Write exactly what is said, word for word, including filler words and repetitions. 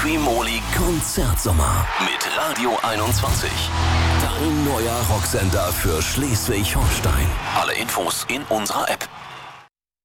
Quimoli Konzertsommer mit Radio einundzwanzig. Dein neuer Rocksender für Schleswig-Holstein. Alle Infos in unserer App.